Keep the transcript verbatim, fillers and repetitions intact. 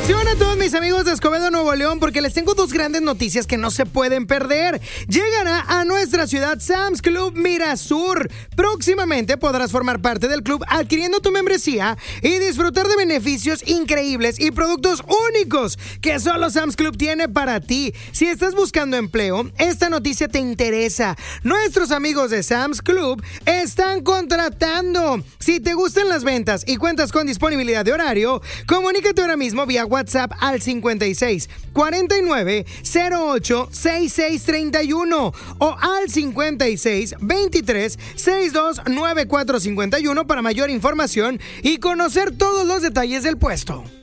Atención a todos mis amigos de Escobedo, Nuevo León, porque les tengo dos grandes noticias que no se pueden perder. Llegará a nuestra ciudad Sam's Club Mirasur. Próximamente podrás formar parte del club adquiriendo tu membresía y disfrutar de beneficios increíbles y productos únicos que solo Sam's Club tiene para ti. Si estás buscando empleo, esta noticia te interesa. Nuestros amigos de Sam's Club están contratando. Si te gustan las ventas y cuentas con disponibilidad de horario, comunícate ahora mismo vía WhatsApp al cincuenta y seis, cuarenta y nueve, cero ocho, sesenta y seis treinta y uno o al cincuenta y seis, veintitrés, sesenta y dos, noventa y cuatro cincuenta y uno para mayor información y conocer todos los detalles del puesto.